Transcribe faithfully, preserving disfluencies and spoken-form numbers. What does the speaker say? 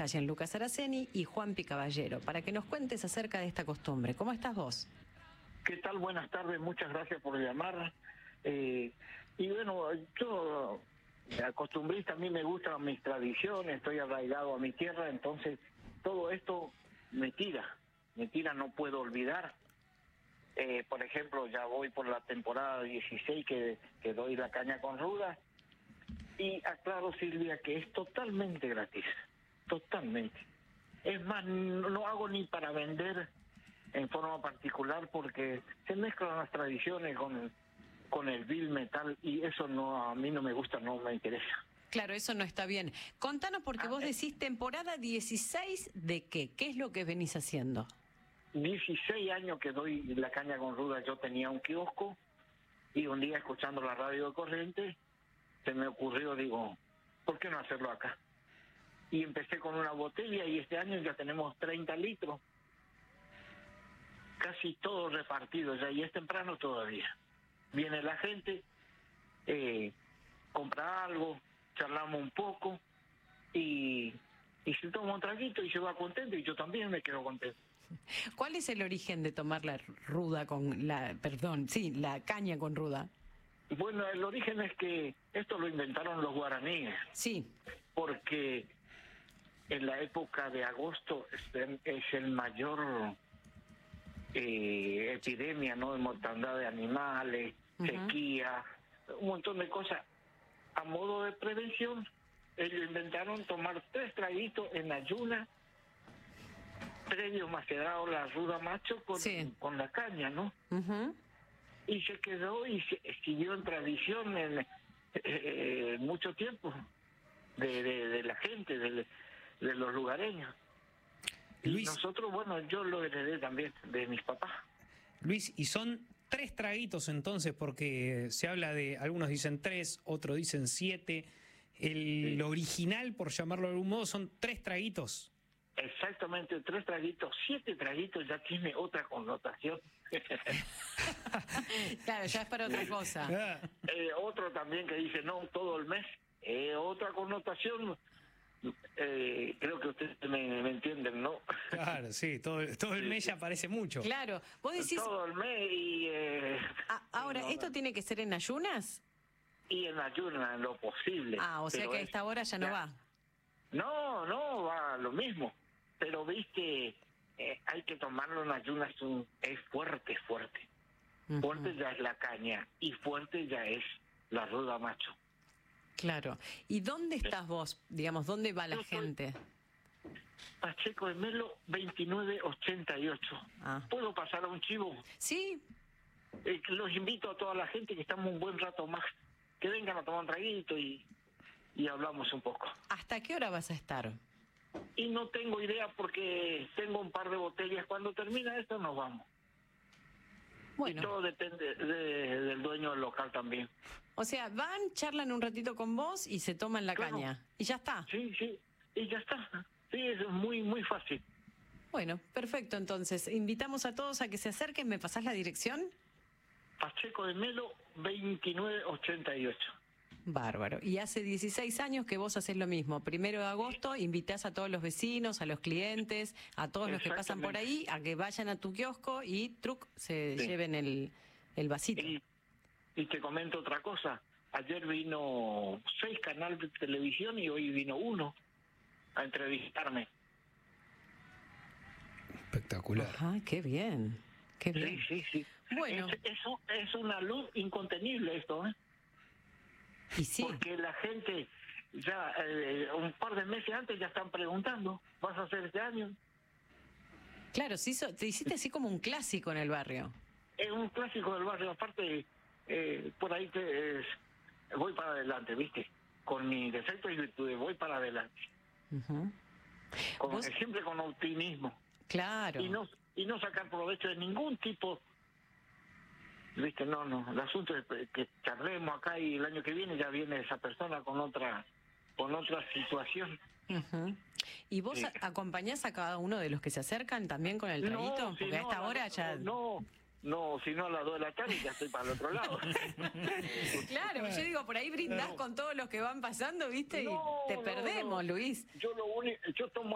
está Gianluca Saraceni y Juanpi Caballero, para que nos cuentes acerca de esta costumbre. ¿Cómo estás vos? ¿Qué tal? Buenas tardes, muchas gracias por llamar. Eh, y bueno, yo, acostumbrista, a mí me gustan mis tradiciones, estoy arraigado a mi tierra, entonces todo esto me tira, me tira, no puedo olvidar. Eh, por ejemplo, ya voy por la temporada dieciséis que, que doy la caña con ruda. Y aclaro, Silvia, que es totalmente gratis, totalmente. Es más, no lo hago ni para vender en forma particular porque se mezclan las tradiciones con, con el vil metal y eso no a mí no me gusta, no me interesa. Claro, eso no está bien. Contanos, porque Ah, vos eh. decís temporada dieciséis, ¿de qué? ¿Qué es lo que venís haciendo? dieciséis años que doy la caña con ruda. Yo tenía un kiosco y un día, escuchando la radio de Corrientes, se me ocurrió, digo, ¿por qué no hacerlo acá? Y empecé con una botella y este año ya tenemos treinta litros. Casi todo repartido ya, y es temprano todavía. Viene la gente, eh, compra algo, charlamos un poco y, y se toma un traguito y se va contento y yo también me quedo contento. ¿Cuál es el origen de tomar la ruda con la, perdón, sí, la caña con ruda? Bueno, el origen es que esto lo inventaron los guaraníes. Sí. Porque en la época de agosto es, es el mayor eh, epidemia, ¿no? De mortandad de animales, uh-huh. sequía, un montón de cosas. A modo de prevención, ellos inventaron tomar tres traguitos en ayuna, previo macerado la ruda macho con, sí. con la caña, ¿no? Uh-huh. Y se quedó y se siguió en tradición en eh, mucho tiempo de, de, de la gente, de, de los lugareños. Luis, y nosotros, bueno, yo lo heredé también de mis papás. Luis, y son tres traguitos entonces, porque se habla de, algunos dicen tres, otros dicen siete. El sí. original, por llamarlo de algún modo, son tres traguitos. Exactamente, tres traguitos, siete traguitos ya tiene otra connotación. Claro, ya es para otra cosa. eh, otro también que dice, no, todo el mes, eh, otra connotación, eh, creo que ustedes me, me entienden, ¿no? Claro, sí, todo, todo el mes ya parece mucho. Claro, vos decís... Todo el mes y... Eh, ah, ahora, no, ¿esto no. tiene que ser en ayunas? Y en ayunas, en lo posible. Ah, o sea que a esta hora ya no ya, va. No, no, va lo mismo. Pero viste, eh, hay que tomarlo en ayunas, un, es fuerte, fuerte. Uh-huh. Fuerte ya es la caña y fuerte ya es la ruda macho. Claro. ¿Y dónde estás vos? Digamos, ¿dónde va la Yo gente? Pacheco de Melo, veintinueve ochenta y ocho. Ah. ¿Puedo pasar a un chivo? Sí. Eh, los invito a toda la gente que estamos un buen rato más, que vengan a tomar un traguito y, y hablamos un poco. ¿Hasta qué hora vas a estar? Y no tengo idea porque tengo un par de botellas. Cuando termina esto nos vamos. Bueno. Y todo depende de, del dueño del local también. O sea, van, charlan un ratito con vos y se toman la claro. caña. ¿Y ya está? Sí, sí, y ya está. Sí, es muy, muy fácil. Bueno, perfecto. Entonces, invitamos a todos a que se acerquen. ¿Me pasás la dirección? Pacheco de Melo, veintinueve ochenta y ocho. Bárbaro. Y hace dieciséis años que vos haces lo mismo. Primero de agosto invitás a todos los vecinos, a los clientes, a todos los que pasan por ahí, a que vayan a tu kiosco y truc, se sí. lleven el, el vasito. Y, y te comento otra cosa. Ayer vino seis canales de televisión y hoy vino uno a entrevistarme. Espectacular. Ajá, qué bien. Qué bien. Sí, sí, sí. Bueno. Es, eso es una luz incontenible esto, ¿eh? Y sí. Porque la gente ya eh, un par de meses antes ya están preguntando, ¿vas a hacer este año? Claro, sí, te hiciste así como un clásico en el barrio. Es un clásico del barrio, aparte eh, por ahí te, eh, voy para adelante, ¿viste? Con mis defectos y virtudes voy para adelante. Uh-huh. Con, ¿Vos? Siempre con optimismo. Claro. Y no, y no sacar provecho de ningún tipo. Viste, no, no, el asunto es que charlemos acá y el año que viene ya viene esa persona con otra con otra situación. Uh-huh. ¿Y vos sí. acompañás a cada uno de los que se acercan también con el traguito? No, si porque no, a esta a hora la, ya... No, no, si no a las dos de la tarde ya estoy para el otro lado. Claro, yo digo, por ahí brindás no. con todos los que van pasando, ¿viste? No, y te perdemos, no, no. Luis. Yo lo único, yo tomo